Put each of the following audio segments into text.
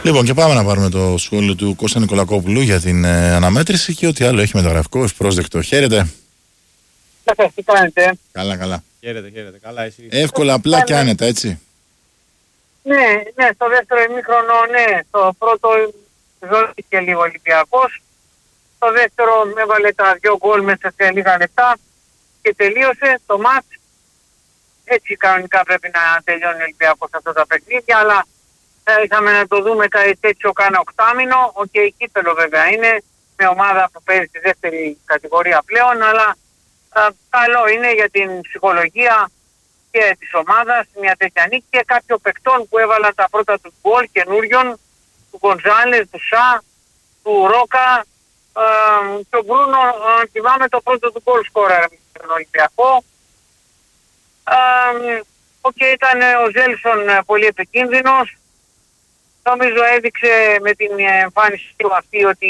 Λοιπόν, και πάμε να πάρουμε το σχόλιο του Κώστα Νικολακόπουλου για την αναμέτρηση και ό,τι άλλο έχει μεταγραφικό. Ευπρόσδεκτο. Χαίρετε. Τι κάνετε? Καλά, καλά. Χαίρετε. Καλά, εσύ? Εύκολα, απλά και άνετα, έτσι. Ναι, στο δεύτερο ημίχρονο, ναι. Στο πρώτο ζώθηκε λίγο ο Ολυμπιακός. Στο δεύτερο έβαλε τα 2 γκολ μέσα σε λίγα λεπτά και τελείωσε το μάτς. Έτσι κανονικά πρέπει να τελειώνει ο Ολυμπιακός αυτά τα παιχνίδια, αλλά είχαμε να το δούμε κάτι τέτοιο κάνα οκτάμινο. Η κύπελλο βέβαια είναι με ομάδα που παίζει στη δεύτερη κατηγορία πλέον, αλλά καλό είναι για την ψυχολογία και της ομάδας μια τέτοια νίκη και κάποιων παικτών που έβαλαν τα πρώτα του γκολ καινούριων, του Γκονζάλες, του Σα, του Ρόκα και ο Μπρούνο θυμάμαι το πρώτο του γκολ σκόρερ στον Ολυμπιακό. Ήταν ο Ζέλσον πολύ επικίνδυνος. Νομίζω έδειξε με την εμφάνιση του αυτή ότι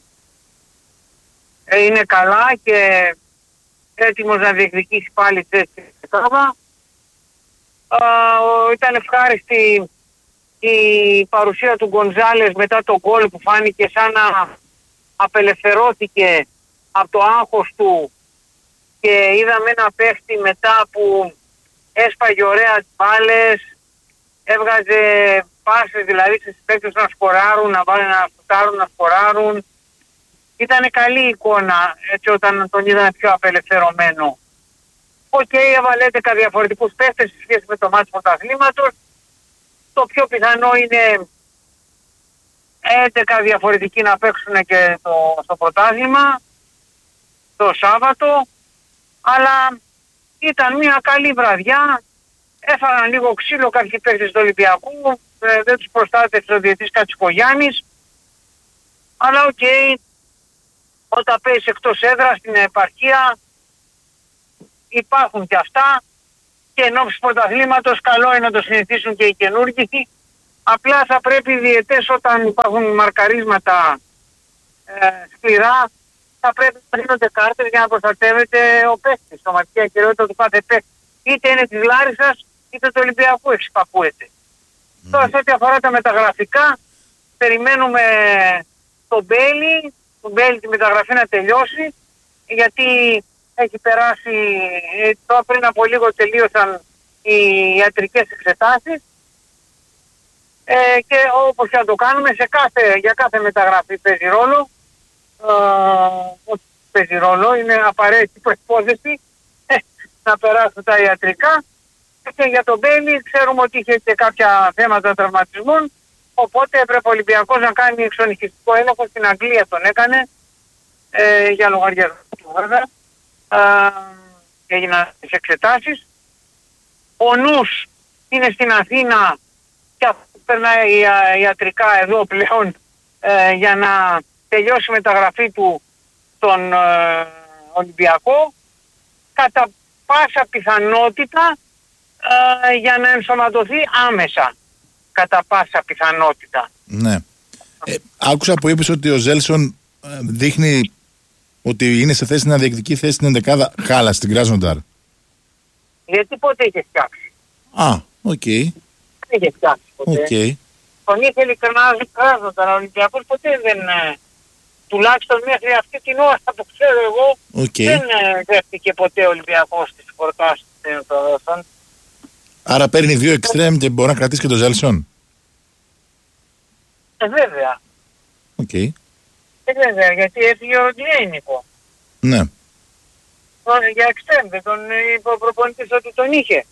είναι καλά και έτοιμος να διεκδικήσει πάλι θέση στην Ελλάδα. Ήταν ευχάριστη η παρουσία του Γκονζάλες μετά το γκολ που φάνηκε σαν να απελευθερώθηκε από το άγχος του και είδαμε ένα παίχτη μετά που έσπαγε ωραία μπάλες, έβγαζε πάσες δηλαδή στις παίκτες να σκοράρουν, να βάλουν να σουτάρουν, να σκοράρουν. Ήτανε καλή εικόνα έτσι όταν τον είδαμε πιο απελευθερωμένο. Έβαλε 11 διαφορετικούς παίκτες σε σχέση με το μάτς πρωταθλήματος. Το πιο πιθανό είναι 11 διαφορετικοί να παίξουν και στο πρωτάθλημα το Σάββατο. Αλλά ήταν μια καλή βραδιά. Έφαγαν λίγο ξύλο κάποιοι παίκτες του Ολυμπιακού. Δεν τους προστάτευσε ο διαιτητής Κατσικογιάννης. Αλλά όταν παίζεις εκτός έδρας στην επαρχία υπάρχουν και αυτά και εν ώψη πρωταθλήματος καλό είναι να το συνηθίσουν και οι καινούργοι. Απλά θα πρέπει οι διαιτές όταν υπάρχουν μαρκαρίσματα σκληρά θα πρέπει να δίνονται κάρτες για να προστατεύεται ο παίκτης, το σωματική ακεραιότητα του κάθε παίκτη. Είτε είναι της Λάρισσας είτε του Ολυμπιακού εξυπακούεται. Τώρα σε ό,τι αφορά τα μεταγραφικά περιμένουμε τον Μπέιλι, τη μεταγραφή να τελειώσει γιατί έχει περάσει, τώρα πριν από λίγο τελείωσαν οι ιατρικές εξετάσεις και όπως και να το κάνουμε για κάθε μεταγραφή παίζει ρόλο. Παίζει ρόλο, είναι απαραίτητη προϋπόθεση να περάσουν τα ιατρικά και για τον Μπέιλι ξέρουμε ότι είχε και κάποια θέματα τραυματισμών, οπότε έπρεπε ο Ολυμπιακός να κάνει εξονυχιστικό έλεγχο. Στην Αγγλία τον έκανε για λογαριασμό του βέβαια. Έγιναν τις εξετάσεις. Ο νους είναι στην Αθήνα και περνάει ιατρικά εδώ πλέον για να τελειώσει η μεταγραφή του στον Ολυμπιακό κατά πάσα πιθανότητα για να ενσωματωθεί άμεσα, κατά πάσα πιθανότητα. Ναι. Άκουσα που είπες ότι ο Ζέλσον δείχνει ότι είναι σε θέση να διεκδικεί θέση στην 11η. Χάλασε την Κράσνονταρ. Γιατί πότε είχε φτιάξει. Οκ. Δεν είχε φτιάξει ποτέ. Τον ήθελε ειλικρινά Κράσνονταρ. Ο Ολυμπιακός ποτέ δεν... τουλάχιστον μέχρι αυτή την ώρα που ξέρω εγώ δεν δέχτηκε ποτέ ο Ολυμπιακός στις προτάσεις του. Άρα παίρνει 2 εξτρέμ και μπορεί να κρατήσει και τον Ζέλσον. Βέβαια. Βέβαια, γιατί έφυγε ο Γκλέινικο. Ναι. Για εξτρέμ, δεν τον είπε ο προπονητής ότι τον είχε.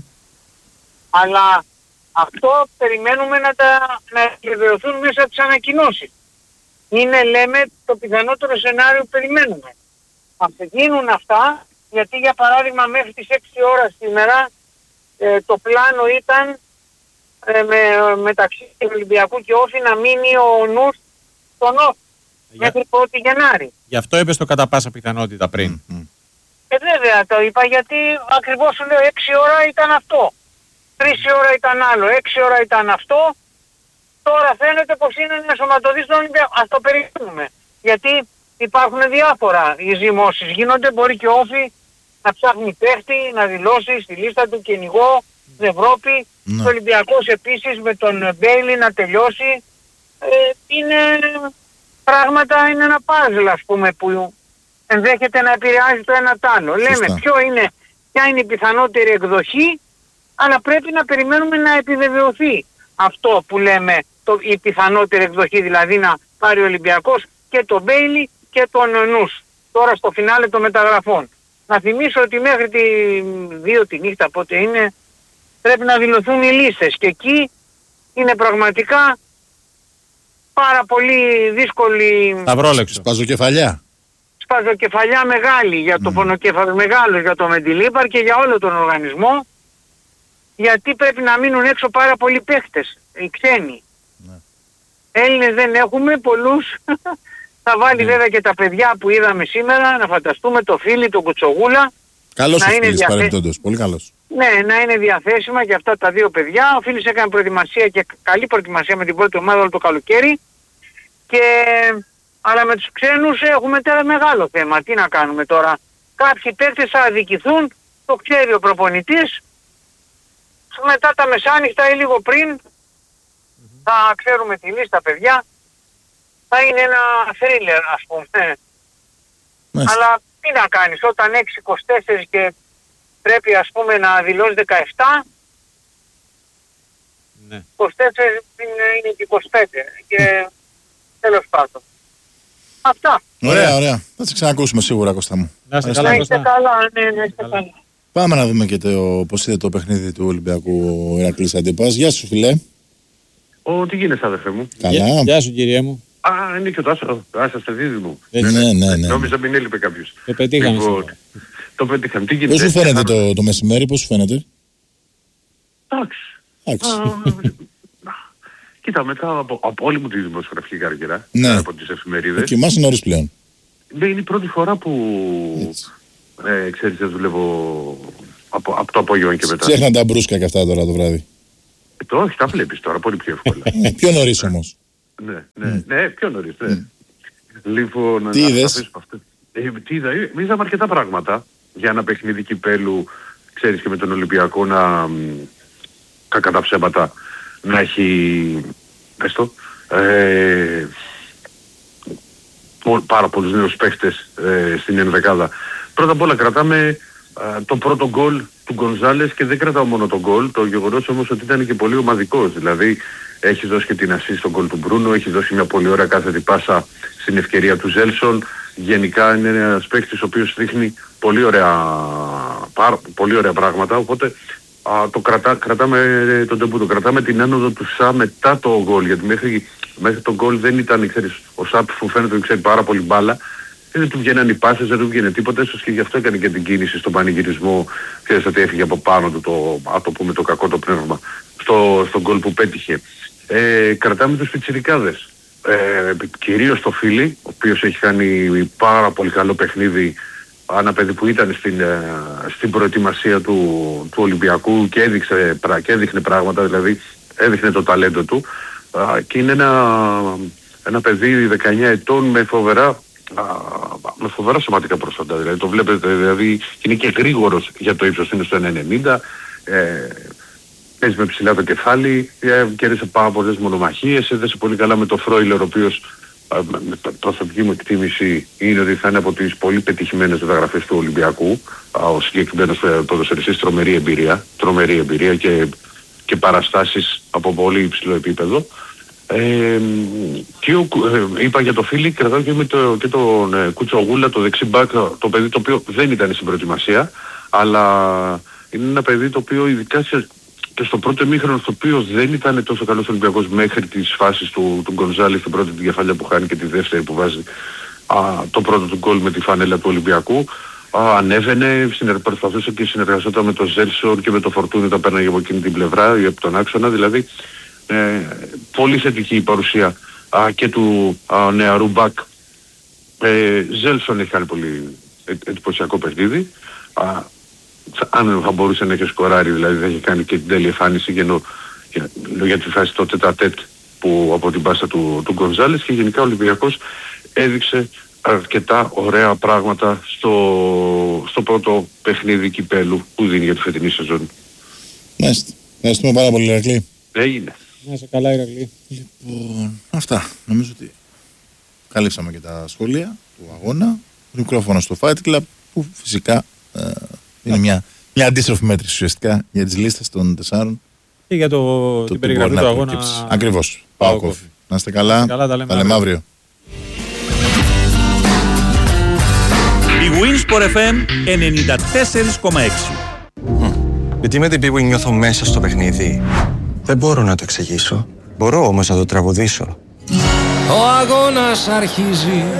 Αλλά αυτό περιμένουμε να επιβεβαιωθούν μέσα από τις ανακοινώσεις. Είναι, λέμε, το πιθανότερο σενάριο που περιμένουμε. Θα γίνουν αυτά, γιατί για παράδειγμα μέχρι τις 6 ώρα σήμερα το πλάνο ήταν μεταξύ του Ολυμπιακού και Όφη να μείνει ο νους στον Όφη μέχρι 1η Γενάρη. Γι' αυτό είπες το κατά πάσα πιθανότητα πριν. Βέβαια το είπα γιατί ακριβώς σου λέω 6 ώρα ήταν αυτό. 3 ώρα ήταν άλλο, 6 ώρα ήταν αυτό. Τώρα φαίνεται πως είναι να ενσωματωθεί στον Ολυμπιακό. Ας το περιμένουμε. Γιατί υπάρχουν διάφορα. Οι ζυμώσεις γίνονται, μπορεί και ο Όφη να ψάχνει παίχτη, να δηλώσει στη λίστα του κυνηγό στην Ευρώπη. Ο Ολυμπιακός επίσης με τον Μπέιλι να τελειώσει είναι πράγματα, είναι ένα παζλ, ας πούμε, που ενδέχεται να επηρεάζει το ένα τ' άλλο. Λέμε ποια είναι η πιθανότερη εκδοχή, αλλά πρέπει να περιμένουμε να επιβεβαιωθεί αυτό που λέμε η πιθανότερη εκδοχή, δηλαδή να πάρει ο Ολυμπιακός και τον Μπέιλι και τον Νους τώρα στο φινάλε των μεταγραφών. Να θυμίσω ότι μέχρι τη 2 τη νύχτα, πότε είναι, πρέπει να δηλωθούν οι λίστες και εκεί είναι πραγματικά πάρα πολύ δύσκολη σπαζοκεφαλιά μεγάλη για το πονοκέφαλο, μεγάλο για το Μεντιλίμπαρ και για όλο τον οργανισμό, γιατί πρέπει να μείνουν έξω πάρα πολλοί παίχτες, οι ξένοι. Ναι. Έλληνες δεν έχουμε πολλούς. Θα βάλει βέβαια και τα παιδιά που είδαμε σήμερα, να φανταστούμε το Φίλι, τον Κουτσογούλα. Καλός ο Φίλης παρεμπιπτόντως, πολύ καλός. Ναι, να είναι διαθέσιμα και αυτά τα δύο παιδιά. Ο Φίλης έκανε προετοιμασία και καλή προετοιμασία με την πρώτη ομάδα όλο το καλοκαίρι. Αλλά με τους ξένους έχουμε τώρα μεγάλο θέμα. Τι να κάνουμε τώρα. Κάποιοι παίκτες θα αδικηθούν, το ξέρει ο προπονητής. Μετά τα μεσάνυχτα ή λίγο πριν θα ξέρουμε τη λίστα, παιδιά. Θα είναι ένα θρίλερ, ας πούμε. Αλλά τι να κάνεις, όταν 6-24 και πρέπει, ας πούμε, να δηλώσει 17, ναι. 24 είναι και 25 και τέλος πάντων. Αυτά. Ωραία. Θα σε ξανακούσουμε σίγουρα, Κώστα μου. Να είστε καλά, να είστε καλά. Πάμε να δούμε και πώς είδε το παιχνίδι του Ολυμπιακού Ηρακλής Αντίπας. Γεια σου, φιλέ. Τι γίνεσαι, αδερφέ μου? Καλά. Γεια σου, κύριε μου. Είναι και ο Τάσο. Άσαστε δίδυμο. Ναι. Νόμιζα μην έλειπε κάποιος. Το πετύχαμε. Το πετύχαμε. Τι γίνεται? Πώς σου φαίνεται το μεσημέρι, πώς σου φαίνεται? Εντάξει. Κοίτα, μετά από όλη μου τη δημοσιογραφική καριέρα, από τις εφημερίδες. Και εμάς είναι νωρίς πλέον. Ναι, είναι η πρώτη φορά που ξέρεις, δουλεύω από το απόγευμα και μετά. Ξέχνα τα μπρούσκα και αυτά τώρα το βράδυ. Όχι, τα βλέπεις τώρα πολύ πιο εύκολα. Πιο νωρίς όμως. Ναι, πιο νωρίς. Λοιπόν, τι είδες? Τι είδα, είδαμε αρκετά πράγματα για ένα παιχνίδι κυπέλου, ξέρεις, και με τον Ολυμπιακό να κακά τα ψέματα να έχει πάρα πολλούς νέους παίχτες στην ενδεκάδα. Πρώτα απ' όλα κρατάμε το πρώτο γκολ του Γκονζάλες και δεν κρατάω μόνο το γκολ, το γεγονός όμως ότι ήταν και πολύ ομαδικός. Δηλαδή έχει δώσει και την ασίστ στον γκολ του Μπρούνο, έχει δώσει μια πολύ ωραία κάθετη πάσα στην ευκαιρία του Ζέλσον. Γενικά είναι ένας παίκτης ο οποίος δείχνει πολύ ωραία πράγματα, οπότε κρατάμε τον τεμπούτο, κρατάμε την άνοδο του Σα μετά το γκολ, γιατί μέχρι το γκολ δεν ήταν, ξέρεις, ο Σα που φαίνεται ότι ξέρει πάρα πολύ μπάλα, δεν του βγαίναν οι πάσες, δεν του βγαίνε τίποτα, ίσως και γι' αυτό έκανε και την κίνηση στον πανηγυρισμό, ξέρεις ότι έφυγε από πάνω του το πούμε το κακό το πνεύμα, στο γκολ που πέτυχε. Κρατάμε τους πιτσιρικάδες, κυρίως το Φίλι, ο οποίος έχει κάνει πάρα πολύ καλό παιχνίδι, ένα παιδί που ήταν στην προετοιμασία του Ολυμπιακού και έδειχνε πράγματα, δηλαδή έδειχνε το ταλέντο του, και είναι ένα παιδί 19 ετών με φοβερά σωματικά προσόντα, δηλαδή το βλέπετε, δηλαδή είναι και γρήγορος για το ύψος, είναι στο 1,90, παίζει με ψηλά το κεφάλι, κέρδισε πάρα πολλές μονομαχίες, έδεσε πολύ καλά με το Φρόιλερ, ο οποίος με προσωπική μου εκτίμηση είναι ότι θα είναι από τις πολύ πετυχημένες μεταγραφές του Ολυμπιακού, ο συγκεκριμένος ποδοσφαιριστής, τρομερή εμπειρία και παραστάσεις από πολύ υψηλό επίπεδο. Είπα για το Φίλι, κρατάω και τον Κουτσογούλα, το δεξί μπακ, το παιδί το οποίο δεν ήταν στην προετοιμασία, αλλά είναι ένα παιδί το οποίο ειδικά και στο πρώτο ημίχρονο, στο οποίο δεν ήταν τόσο καλός Ολυμπιακός μέχρι τις φάσεις του Γκονζάλη, στην πρώτη την κεφαλιά που χάνει και τη δεύτερη που βάζει το πρώτο του γκολ με τη φανέλα του Ολυμπιακού, ανέβαινε, προσπαθούσε και συνεργαζόταν με τον Ζέλσον και με το Φορτούνι, τα πέρναγε από εκείνη την πλευρά ή από τον άξονα, δηλαδή πολύ θετική η παρουσία και του νεαρού μπακ. Ζέλσον έχει κάνει πολύ εντυπωσιακό παιχνίδι. Αν θα μπορούσε να έχει σκοράρει, δηλαδή θα έχει κάνει και την τέλεια εμφάνιση για τη φάση το τέτα-τέτ που από την πάσα του Γκονζάλες, και γενικά ο Ολυμπιακός έδειξε αρκετά ωραία πράγματα στο πρώτο παιχνίδι κυπέλου που δίνει για τη φετινή σεζόν. Μάλιστα. Ευχαριστούμε πάρα πολύ, Ηρακλή. Έγινε. Να είσαι καλά, Ηρακλή. Λοιπόν, αυτά. Νομίζω ότι καλύψαμε και τα σχόλια του αγώνα. Μικρόφωνο στο Fight Club, που φυσικά είναι μια αντίστροφη μέτρηση ουσιαστικά για τις λίστες των 4. Και για την περιγραφή του αγώνα. Ακριβώς. ΠΑΟΚ. Να είστε καλά. Τα λέμε αύριο. Η Winsport FM 94,6. Γιατί με την Bwin νιώθω μέσα στο παιχνίδι. Δεν μπορώ να το εξηγήσω. Μπορώ όμως να το τραγουδήσω. Ο αγώνας αρχίζει.